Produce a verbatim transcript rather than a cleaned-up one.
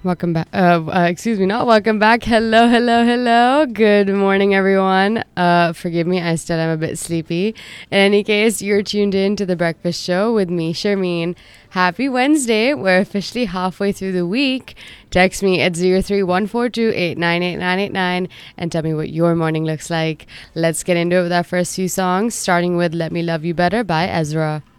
Welcome back. Uh, uh, excuse me, not welcome back. Hello, hello, hello. Good morning, everyone. Uh, forgive me, I still am a bit sleepy. In any case, you're tuned in to The Breakfast Show with me, Sharmeen. Happy Wednesday. We're officially halfway through the week. Text me at zero three one four two eight nine eight nine eight nine and tell me what your morning looks like. Let's get into it with our first few songs, starting with Let Me Love You Better by Ezra.